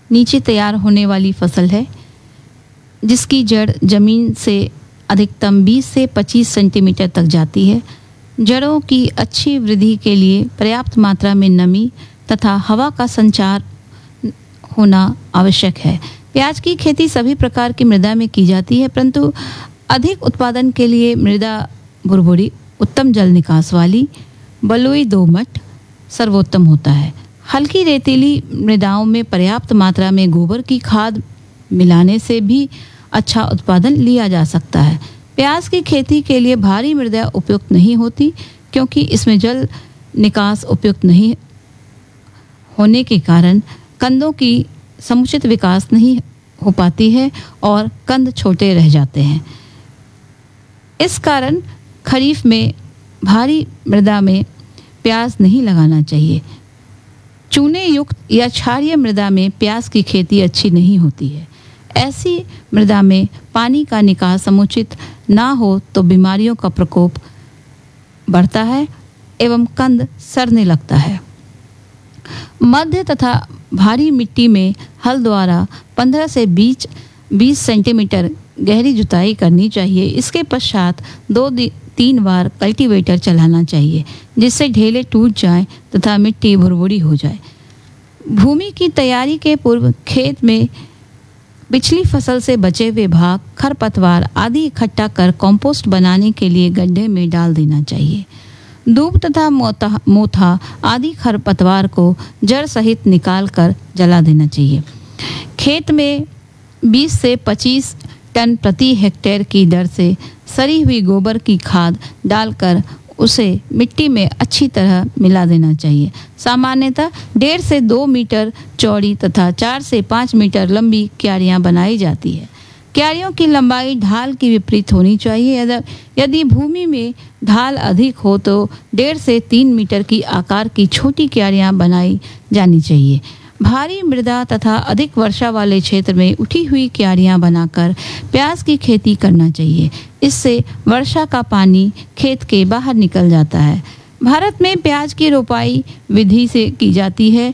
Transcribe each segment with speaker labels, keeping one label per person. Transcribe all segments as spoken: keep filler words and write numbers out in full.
Speaker 1: नीचे तैयार होने वाली फसल है, जिसकी जड़ जमीन से अधिकतम बीस से पच्चीस सेंटीमीटर तक जाती है। जड़ों की अच्छी वृद्धि के लिए पर्याप्त मात्रा में नमी तथा हवा का संचार होना आवश्यक है। प्याज की खेती सभी प्रकार की मृदा में की जाती है, परंतु अधिक उत्पादन के लिए मृदा भुरभुरी, उत्तम जल निकास वाली, बलुई दोमट सर्वोत्तम होता है। हल्की रेतीली मृदाओं में पर्याप्त मात्रा में गोबर की खाद मिलाने से भी अच्छा उत्पादन लिया जा सकता है। प्याज की खेती के लिए भारी मृदा उपयुक्त नहीं होती, क्योंकि इसमें जल निकास उपयुक्त नहीं होने के कारण कंदों की समुचित विकास नहीं हो पाती है और कंद छोटे रह जाते हैं। इस कारण खरीफ में भारी मृदा में प्याज नहीं लगाना चाहिए। चूने युक्त या क्षारीय मृदा में प्याज की खेती अच्छी नहीं होती है। ऐसी मृदा में पानी का निकास समुचित ना हो तो बीमारियों का प्रकोप बढ़ता है एवं कंद सड़ने लगता है। मध्य तथा भारी मिट्टी में हल द्वारा पंद्रह से बीस सेंटीमीटर गहरी जुताई करनी चाहिए। इसके पश्चात दो तीन बार कल्टीवेटर चलाना चाहिए, जिससे ढेले टूट जाएं तथा मिट्टी भुरभुरी हो जाए। भूमि की तैयारी के पूर्व खेत में पिछली फसल से बचे हुए भाग, खरपतवार आदि इकट्ठा कर कंपोस्ट बनाने के लिए गड्ढे में डाल देना चाहिए। दूब तथा मोथा मोथा आदि खरपतवार को जड़ सहित निकाल कर जला देना चाहिए। खेत में बीस से पच्चीस टन प्रति हेक्टेयर की दर से सड़ी हुई गोबर की खाद डालकर उसे मिट्टी में अच्छी तरह मिला देना चाहिए। सामान्यतः डेढ़ से दो मीटर चौड़ी तथा चार से पाँच मीटर लंबी क्यारियां बनाई जाती है। क्यारियों की लंबाई ढाल की विपरीत होनी चाहिए। यदि भूमि में ढाल अधिक हो तो डेढ़ से तीन मीटर की आकार की छोटी क्यारियां बनाई जानी चाहिए। भारी मृदा तथा अधिक वर्षा वाले क्षेत्र में उठी हुई क्यारियां बनाकर प्याज की खेती करना चाहिए। इससे वर्षा का पानी खेत के बाहर निकल जाता है। भारत में प्याज की रोपाई विधि से की जाती है।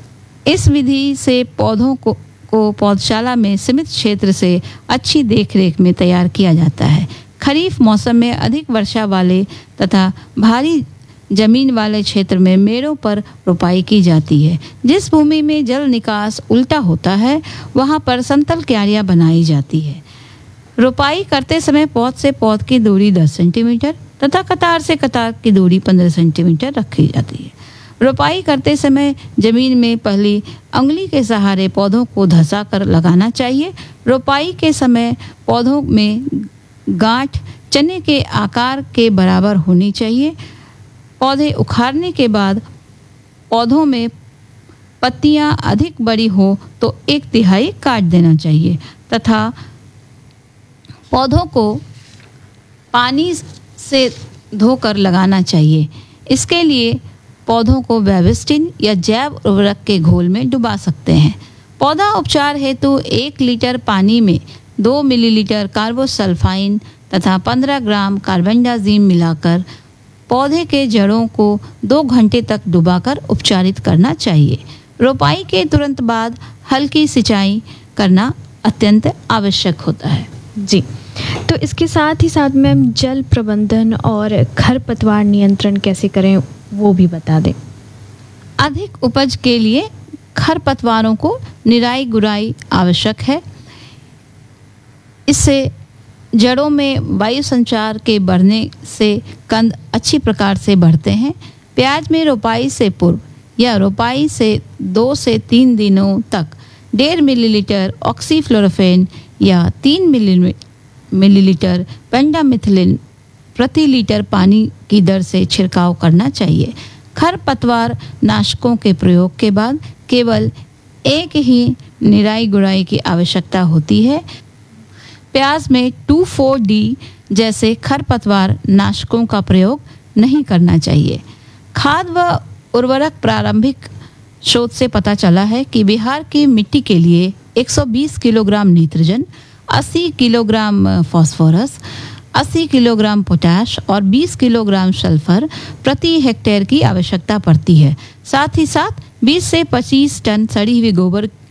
Speaker 1: इस विधि से पौधों को को पौधशाला में सीमित क्षेत्र से अच्छी देखरेख में तैयार किया जाता है। खरीफ मौसम में अधिक वर्षा वाले तथा भारी जमीन वाले क्षेत्र में मेड़ों पर रोपाई की जाती है। जिस भूमि में जल निकास उल्टा होता है, वहां पर समतल क्यारियां बनाई जाती है। रोपाई करते समय पौध से पौध की दूरी दस सेंटीमीटर तथा कतार से कतार की दूरी पंद्रह सेंटीमीटर रखी जाती है। रोपाई करते समय जमीन में पहली अंगुली के सहारे पौधों को धंसा कर लगाना चाहिए। रोपाई के समय पौधों में गांठ चने के आकार के बराबर होनी चाहिए। पौधे उखाड़ने के बाद पौधों में पत्तियां अधिक बड़ी हो तो एक तिहाई काट देना चाहिए तथा पौधों को पानी से धोकर लगाना चाहिए। इसके लिए पौधों को वेविस्टिन या जैव उर्वरक के घोल में डुबा सकते हैं। पौधा उपचार हेतु एक लीटर पानी में दो मिलीलीटर कार्बोसल्फाइन तथा पंद्रह ग्राम कार्बेंडाजिम मिलाकर पौधे के जड़ों को दो घंटे तक डुबाकर उपचारित करना चाहिए। रोपाई के तुरंत बाद हल्की सिंचाई करना अत्यंत आवश्यक होता है।
Speaker 2: जी, तो इसके साथ ही साथ में जल प्रबंधन और खरपतवार नियंत्रण कैसे करें वो भी बता दें।
Speaker 1: अधिक उपज के लिए खरपतवारों को निराई गुड़ाई आवश्यक है। इससे जड़ों में वायु संचार के बढ़ने से कंद अच्छी प्रकार से बढ़ते हैं। प्याज में रोपाई से पूर्व या रोपाई से दो से तीन दिनों तक डेढ़ मिलीलीटर ऑक्सीफ्लोरोफेन या तीन मिलीलीटर पेंडामिथिलिन प्रति लीटर पानी की दर से छिड़काव करना चाहिए। खरपतवार नाशकों के प्रयोग के बाद केवल एक ही निराई गुड़ाई की आवश्यकता होती है। प्याज में टू फोर डी जैसे खरपतवार नाशकों का प्रयोग नहीं करना चाहिए। खाद व उर्वरक प्रारंभिक शोध से पता चला है कि बिहार की मिट्टी के लिए एक सौ बीस किलोग्राम नाइट्रोजन, अस्सी किलोग्राम फास्फोरस, अस्सी किलोग्राम पोटाश और बीस किलोग्राम सल्फर प्रति हेक्टेयर की आवश्यकता पड़ती है। साथ ही साथ बीस से पच्चीस टन सड़ी हुई गोबर